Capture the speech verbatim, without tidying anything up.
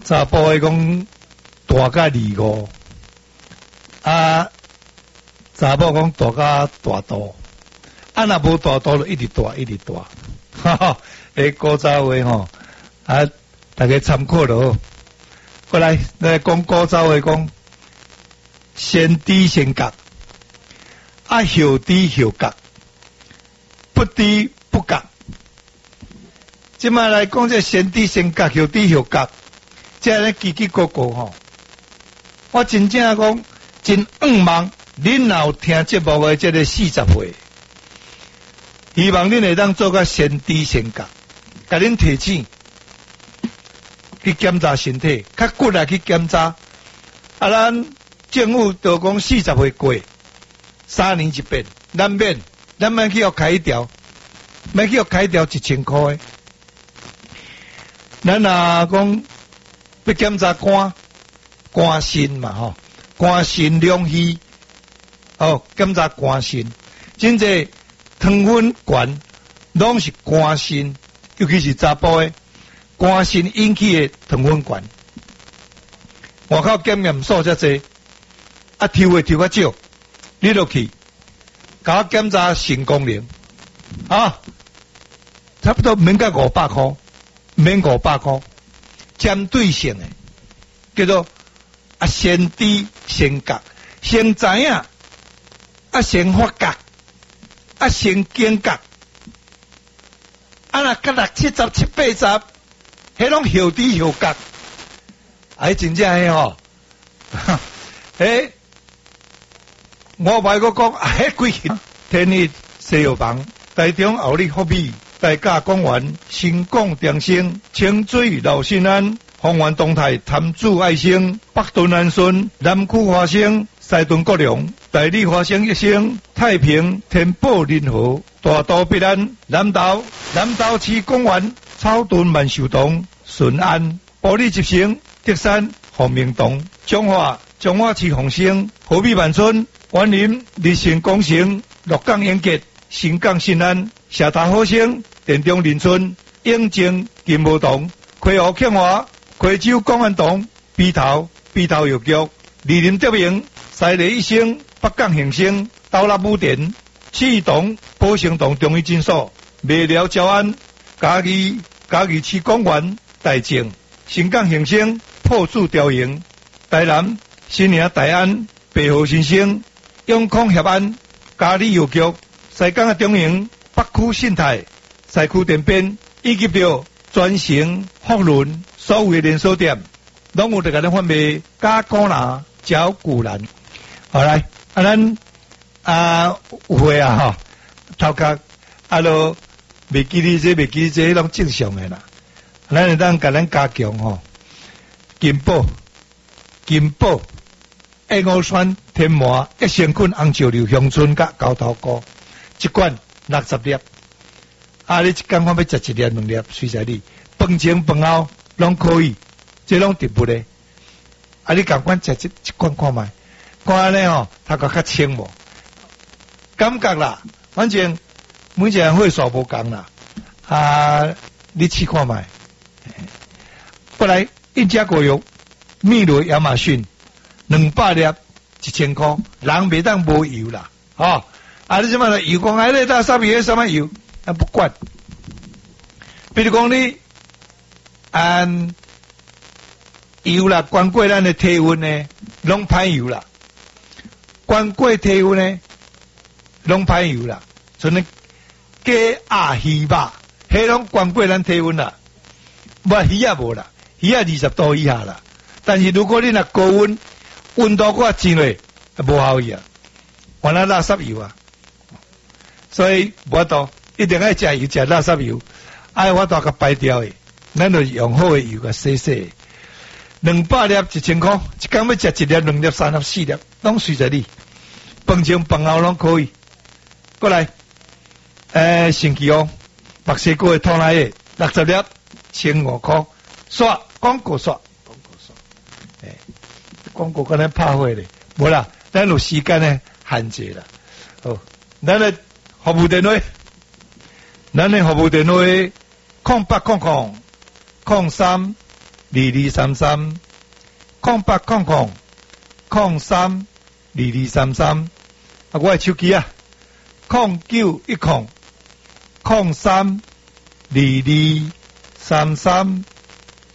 查甫诶讲大甲二五，啊，查某讲大甲大肚，啊，若无大肚就一直大一直大，哈哈，诶，古早话吼，啊，大家参考咯。过来，来讲古早话讲，先低先觉，啊，后低后觉，不低不觉。即摆来讲这先低先觉，后低后觉，这咧叽叽咕咕吼。我真正讲真仰望恁若有听节目的这个四十岁，希望恁会当做个先知先觉，甲恁提醒去检查身体，较骨来去检查。啊，咱政府都讲四十岁过，三年一变，咱免，咱免去互开条，免去互开条一千块的。咱若讲要检查肝。肝肾嘛吼，肝肾两虚哦，检查肝肾，真济糖分悬，拢是肝肾，尤其是查甫诶，肝肾引起诶糖分悬。外口检验数遮济，啊，抽诶抽较少，你落去，甲我检查肾功能，啊，差不多免甲五百箍，免五百箍，针对性诶，叫做。啊，先知先觉，先知影，啊，先发觉，啊，先警觉，啊，若甲六七十七八十，迄拢后知后觉，哎，真正诶吼，诶，我歹个讲，迄规气天意西药房，台中后里福美，大甲公园，新港电星，清水老新安。丰原东泰、潭子爱生、北屯安顺、南区花生、西屯国良、大理花生一生、太平、天宝林河、大道必安、南投、南投市公园、草屯万寿堂、顺安、保利集成、德山、洪明堂、中华、中华市洪生、和美万村、园林、日新工程、鹿港永杰、新港新安、社头好生、田中林村、永靖、金茂堂、溪湖庆华。溪州公安堂、鼻头、鼻头药局、二林德明、西里一生、北港恒生、斗立武田、启堂、宝成堂中医诊所、麦寮招安、嘉义、嘉义市公园、大正、新港恒生、破树雕营、台南、新营大安、北河新生、永康协安、嘉里药局、西港的中营、北区信泰、西区电边，以及着专程福伦。所有的连锁店，拢有伫甲咱贩卖假果篮、招古兰。好来，啊咱啊有会啊吼，头壳啊咯袂记哩这袂记哩这，拢正常的啦。咱会当甲咱加强吼，金宝、金宝、燕窝酸、天麻、益生菌、红石榴、香椿甲高头菇，一罐六十粒。啊，你一工看要食一粒两粒，随在你。饭前饭后。拢可以，这拢植物咧。啊，你赶快食一一罐看卖，看安尼吼，头壳较清无？感觉啦，反正每一个人会数无共啦。啊，你试看卖。过来，一家果油，蜜罗亚马逊，两百粒，一千块，人袂当无油啦。哦，啊，你即摆油讲哎，你搭啥物什么油？啊，不管。比如讲你。按油啦，关过咱的体温呢，拢歹油啦。关过体温呢，拢歹油啦。像那鸡鸭鱼肉，迄拢关过咱体温啦。无鱼也无啦，鱼也二十度以下啦。但是如果你若高温，温度搁真落，无效益啊。原来垃圾油啊，所以无多一定爱食油，食垃圾油，爱我大甲排掉的。咱就用好的油甲洗洗，两百粒一千块，一工要食一粒、两粒、三粒、四粒，拢随着你。饭前饭后拢可以。过来，诶，星期哦，墨西哥的托奶液六十粒，千五块，刷广告刷，广告刷，诶，广告可能拍火咧，无啦，咱有时间咧限制啦。好，咱的服务电话，咱的服务电话，空八空空。空三二三三，空八空空空三二二三三。啊，我的手机啊，空九一空空三二二三三。